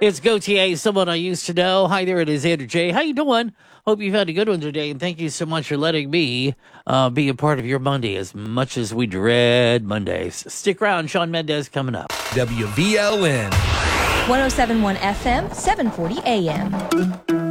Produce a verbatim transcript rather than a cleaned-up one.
It's Gautier, someone I used to know. Hi there, it is Andrew J. How you doing? Hope you've had a good one today, and thank you so much for letting me uh, be a part of your Monday as much as we dread Mondays. Stick around, Shawn Mendes coming up. W V L N one oh seven point one F M, seven forty A M.